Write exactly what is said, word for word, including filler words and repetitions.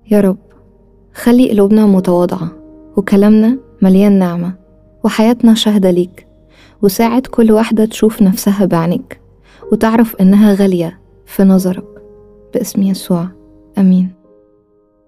يا رب خلي قلوبنا متواضعة وكلامنا مليان نعمة وحياتنا شهدة ليك، وساعد كل واحدة تشوف نفسها بعينك وتعرف إنها غالية في نظرك، باسم يسوع، أمين.